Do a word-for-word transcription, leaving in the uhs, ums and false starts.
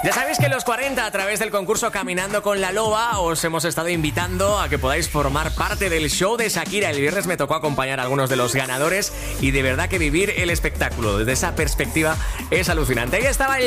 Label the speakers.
Speaker 1: Ya sabéis que en los cuarenta, a través del concurso Caminando con la Loba, os hemos estado invitando a que podáis formar parte del show de Shakira. El viernes me tocó acompañar a algunos de los ganadores y de verdad que vivir el espectáculo desde esa perspectiva es alucinante. Ahí estaba el